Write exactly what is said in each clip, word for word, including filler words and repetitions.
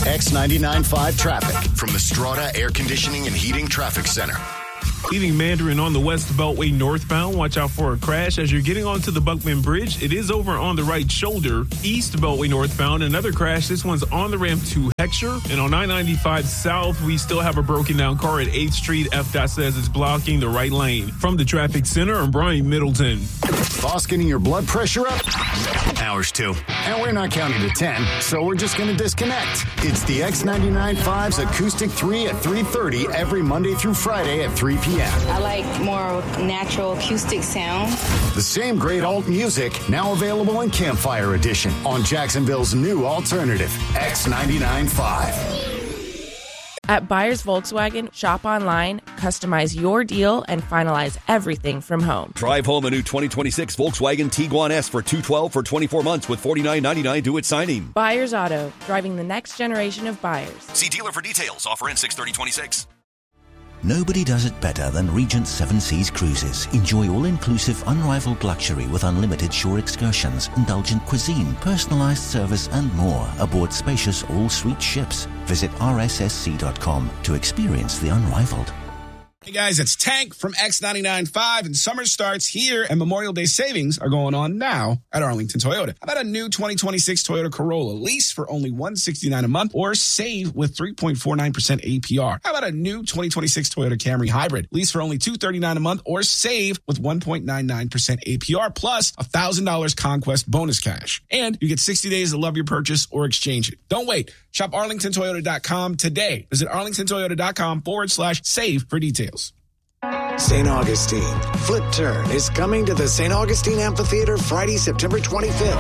X ninety-nine point five traffic from the Strata Air Conditioning and Heating Traffic Center. Leaving Mandarin on the West Beltway northbound. Watch out for a crash as you're getting onto the Buckman Bridge. It is over on the right shoulder. East Beltway northbound, another crash. This one's on the ramp to Heckscher. And on I ninety-five south, we still have a broken down car at eighth Street. F D O T says it's blocking the right lane. From the traffic center, I'm Brian Middleton. Boss, getting your blood pressure up? Ours too. And we're not counting to ten, so we're just going to disconnect. It's the X ninety-nine point five's Acoustic three at three thirty every Monday through Friday at three p.m. I like more natural acoustic sound. The same great alt music, now available in Campfire Edition on Jacksonville's new alternative, X ninety-nine point five. At Buyers Volkswagen, shop online, customize your deal, and finalize everything from home. Drive home a new twenty twenty-six Volkswagen Tiguan S for two hundred twelve dollars for twenty-four months with forty-nine ninety-nine due at signing. Buyers Auto, driving the next generation of buyers. See dealer for details. Offer in six thirty twenty-six. Nobody does it better than Regent Seven Seas Cruises. Enjoy all-inclusive, unrivaled luxury with unlimited shore excursions, indulgent cuisine, personalized service, and more aboard spacious all-suite ships. Visit R S S C dot com to experience the unrivaled. Hey guys, it's Tank from X ninety-nine point five, and summer starts here, and Memorial Day savings are going on now at Arlington Toyota. How about a new twenty twenty-six Toyota Corolla lease for only one hundred sixty-nine dollars a month, or save with three point four nine percent A P R? How about a new twenty twenty-six Toyota Camry Hybrid lease for only two hundred thirty-nine dollars a month, or save with one point nine nine percent A P R plus one thousand dollars Conquest bonus cash? And you get sixty days to love your purchase or exchange it. Don't wait. Shop arlington toyota dot com today. Visit arlington toyota dot com forward slash save for details. Saint Augustine. Flip Turn is coming to the Saint Augustine Amphitheater Friday, September twenty-fifth.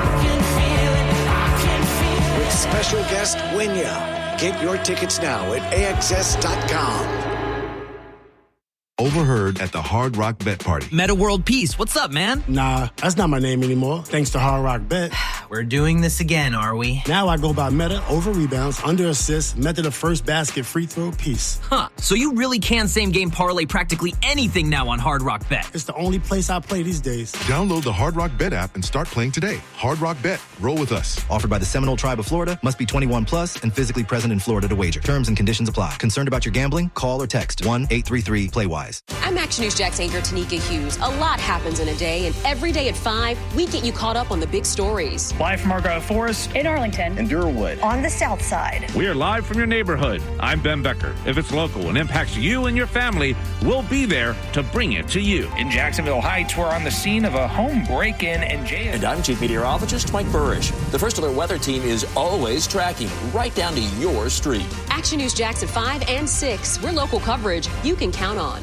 With special guest Winya. Get your tickets now at A X S dot com. Overheard at the Hard Rock Bet Party. Meta World Peace, what's up, man? Nah, that's not my name anymore, thanks to Hard Rock Bet. We're doing this again, are we? Now I go by Meta over rebounds, under assists, method of first basket, free throw, Peace. Huh, so you really can same-game parlay practically anything now on Hard Rock Bet. It's the only place I play these days. Download the Hard Rock Bet app and start playing today. Hard Rock Bet. Roll with us. Offered by the Seminole Tribe of Florida. Must be twenty-one plus and physically present in Florida to wager. Terms and conditions apply. Concerned about your gambling? Call or text one eight three three play wise. I'm Action News Jax anchor Tanika Hughes. A lot happens in a day, and every day at five, we get you caught up on the big stories. Live from Argyle Forest, in Arlington, in Durwood, on the south side. We are live from your neighborhood. I'm Ben Becker. If it's local and impacts you and your family, we'll be there to bring it to you. In Jacksonville Heights, we're on the scene of a home break-in and jail. And I'm Chief Meteorologist Mike Burrish. The First Alert Weather Team is always tracking right down to your street. Action News Jax at five and six. We're local coverage you can count on.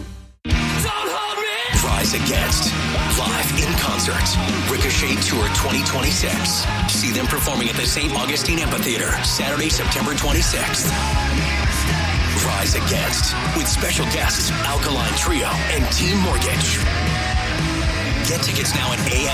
Rise Against, live in concert. Ricochet Tour twenty twenty-six. See them performing at the Saint Augustine Amphitheater, Saturday, September twenty-sixth. Rise Against, with special guests Alkaline Trio and Team Mortgage. Get tickets now at A